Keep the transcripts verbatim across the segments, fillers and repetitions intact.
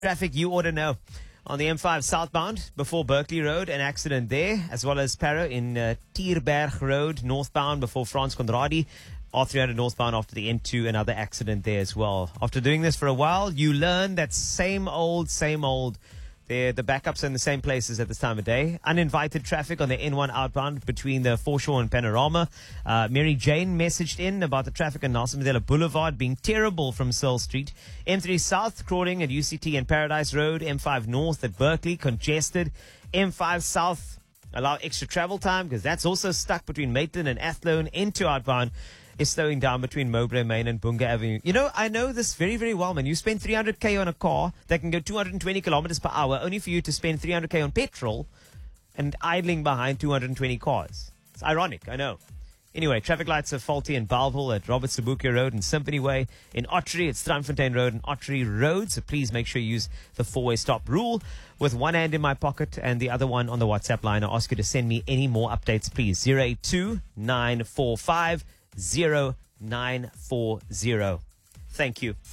Traffic you ought to know. On the M five southbound, before Berkeley Road, an accident there, as well as Paro in uh, Tierberg Road, northbound before Frans Conradi. R three hundred northbound after the M two, another accident there as well. After doing this for a while, you learn that same old, same old. They're, the backups are in the same places at this time of day. Uninvited traffic on the N one outbound between the Foreshore and Panorama. Uh, Mary Jane messaged in about the traffic on Nelson Mandela Boulevard being terrible from Searle Street. M three South, crawling at U C T and Paradise Road. M five North at Berkeley, congested. M five South, allow extra travel time because that's also stuck between Maitland and Athlone. N two outbound is slowing down between Mowbray Main and Bunga Avenue. You know, I know this very, very well, man. You spend three hundred K on a car that can go two hundred twenty kilometers per hour, only for you to spend three hundred K on petrol and idling behind two hundred twenty cars. It's ironic, I know. Anyway, traffic lights are faulty in Bellville at Robert Sabukia Road and Symphony Way. In Ottery, it's Strandfontein Road and Ottery Road. So please make sure you use the four-way stop rule. With one hand in my pocket and the other one on the WhatsApp line, I ask you to send me any more updates, please. zero eight two nine four five zero nine four zero. Thank you.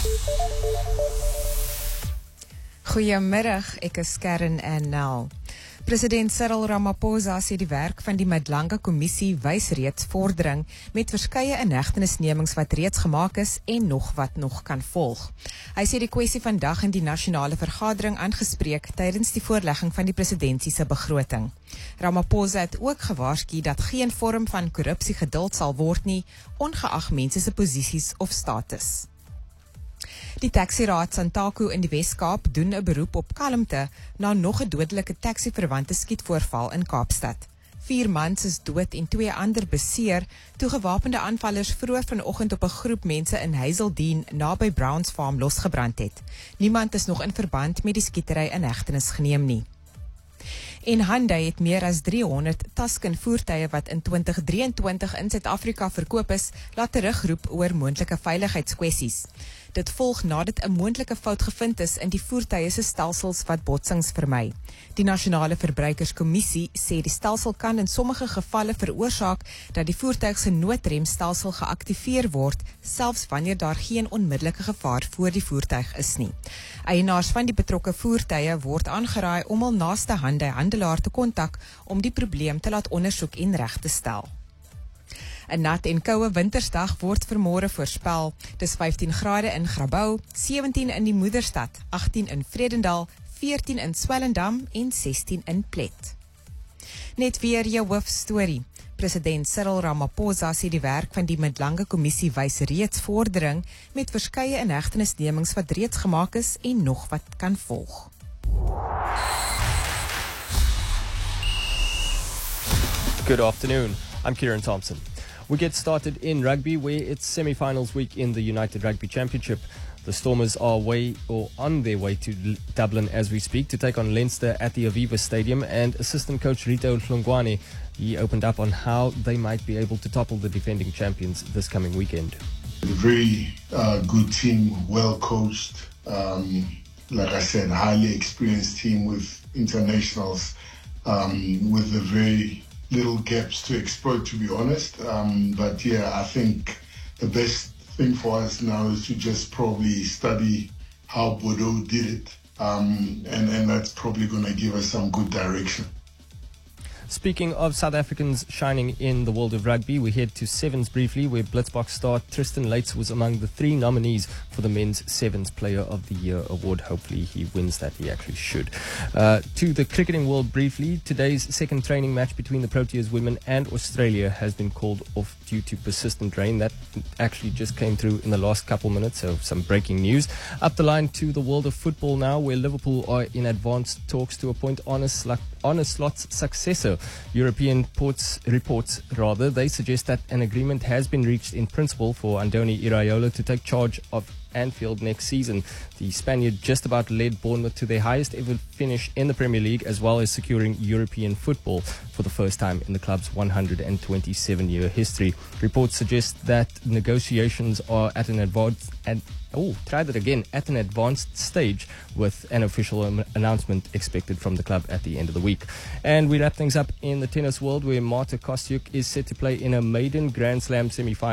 Goeiemiddag, ek is Karen en Nel. President Cyril Ramaphosa sê die werk van die Madlanga Kommissie wys reeds vordering met verskeie inhegtenisnemings wat reeds gemaak is en nog wat nog kan volg. Hy sê die kwessie vandag in die nasionale vergadering aangespreek tydens die voorlegging van die presidentsie se begroting. Ramaphosa het ook gewaarsku dat geen vorm van korrupsie geduld sal word nie, ongeag mense se posisies of status. Die taxiraad Santaku in die Wes-Kaap doen 'n beroep op kalmte na nog 'n dodelike taxi-verwante skietvoorval in Kaapstad. Vier mans is dood en twee ander beseer toe gewapende aanvallers vroeër vanoggend op 'n groep mense in Hazeldean naby Browns Farm losgebrand het. Niemand is nog in verband met die skietery in hegtenis geneem nie. En Hyundai het meer as driehonderd Tuscan voertuie wat in twintig drieëntwintig in Suid-Afrika verkoop is, laat terugroep oor moontlike veiligheidskwessies. Dit volg nadat 'n moontlike fout gevind is in die voertuie se stelsels wat botsings vermy. Die Nasionale Verbruikerskommissie sê die stelsel kan in sommige gevalle veroorsaak dat die voertuig se noodremstelsel geaktiveer word, selfs wanneer daar geen onmiddellike gevaar voor die voertuig is nie. Eienaars van die betrokke voertuie word aangeraai om hul naaste Hyundai handelaar te kontak om die probleem te laat ondersoek en reg te stel. 'n Nat en koue wintersdag word vanmôre voorspel. Dis vyftien grade in Grabouw, sewentien in die Moederstad, agttien in Vredendal, veertien in Swellendam en sestien in Plet. Net weer jou hoofstorie. President Cyril Ramaphosa sê die werk van die Madlanga Kommissie wys reeds vordering met verskeie inhegtenisnemings wat reeds gemaak is en nog wat kan volg. Good afternoon. I'm Kieran Thompson. We get started in rugby, where it's semi-finals week in the United Rugby Championship. The Stormers are way or on their way to L- Dublin as we speak to take on Leinster at the Aviva Stadium. And assistant coach Rito Hlongwane, he opened up on how they might be able to topple the defending champions this coming weekend. A very uh, good team, well coached. Um, like I said, highly experienced team with internationals, um, with a very little gaps to exploit, to be honest. Um, but yeah, I think the best thing for us now is to just probably study how Bordeaux did it. Um, and, and that's probably going to give us some good direction. Speaking of South Africans shining in the world of rugby, we head to Sevens briefly, where Blitzbox star Tristan Leitz was among the three nominees for the Men's Sevens Player of the Year award. Hopefully he wins that. He actually should. Uh, to the cricketing world briefly, today's second training match between the Proteas women and Australia has been called off due to persistent rain. That actually just came through in the last couple minutes, so some breaking news. Up the line to the world of football now, where Liverpool are in advanced talks to appoint Arne Slot's successor. European ports, reports rather, they suggest that an agreement has been reached in principle for Andoni Iraola to take charge of Anfield next season. The Spaniard just about led Bournemouth to their highest ever finish in the Premier League, as well as securing European football for the first time in the club's one hundred twenty-seven year history. Reports suggest that negotiations are at an advanced and Oh, try that again. At an advanced stage, with an official um, announcement expected from the club at the end of the week. And we wrap things up in the tennis world, where Marta Kostyuk is set to play in a maiden Grand Slam semi-final.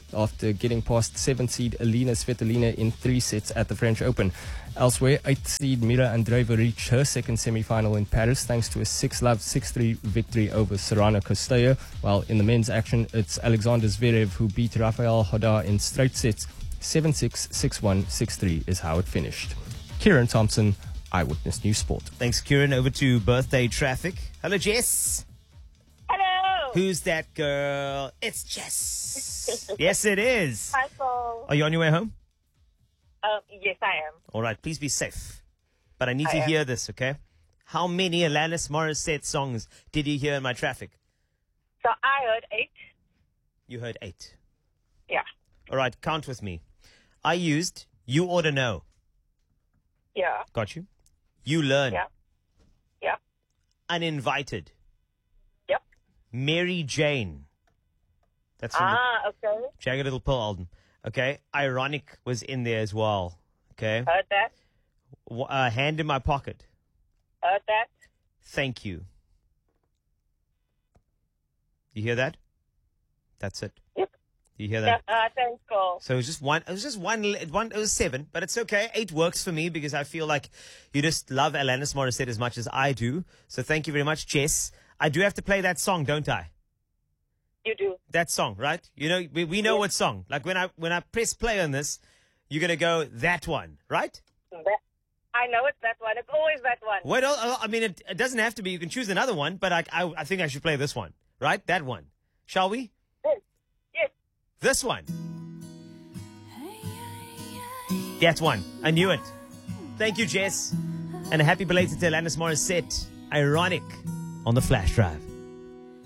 after getting past seventh seed Elina Svitolina in three sets at the French Open. Elsewhere, eighth seed Mira Andreeva reached her second semi-final in Paris thanks to a six love, six three victory over Sorana Castello, while in the men's action, it's Alexander Zverev who beat Rafael Nadal in straight sets. seven six, six one, six three is how it finished. Kieran Thompson, Eyewitness News Sport. Thanks, Kieran. Over to birthday traffic. Hello, Jess. Hello. Who's that girl? It's Jess. Yes, it is. Hi, Paul. Are you on your way home? Um, yes, I am. All right, please be safe. But I need I to am. hear this, okay? How many Alanis Morissette songs did you hear in my traffic? So I heard eight. You heard eight. Yeah. All right, count with me. I used You Ought to Know. Yeah. Got you? You Learn. Yeah. Yeah. Uninvited. Yep. Mary Jane. That's from the Ah, okay. Jagged Little Pill album. Okay. Ironic was in there as well. Okay. Heard that. W- Uh, Hand in My Pocket. Heard that. Thank you. You hear that? That's it. Yep. You hear Yeah. that? Uh, thanks, Paul. So it was just one. It was just one. One. It was seven, but it's okay. Eight works for me because I feel like you just love Alanis Morissette as much as I do. So thank you very much, Jess. I do have to play that song, don't I? You do. That song, right? You know, we, we know what song. Like when I when I press play on this, you're gonna go that one, right? That, I know it's that one. It's always that one. What? else- I mean, it, it doesn't have to be. You can choose another one, but I, I I think I should play this one, right? That one. Shall we? Yes. Yes. This one. That one. I knew it. Thank you, Jess. And a happy belated to Alanis Morissette. Ironic on the flash drive.